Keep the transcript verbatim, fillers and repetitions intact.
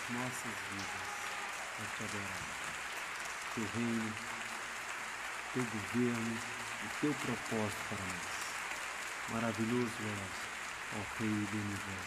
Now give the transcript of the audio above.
nossas vidas é te adorar. Teu reino, teu governo, o teu propósito para nós. Maravilhoso és, ó Rei do Universo.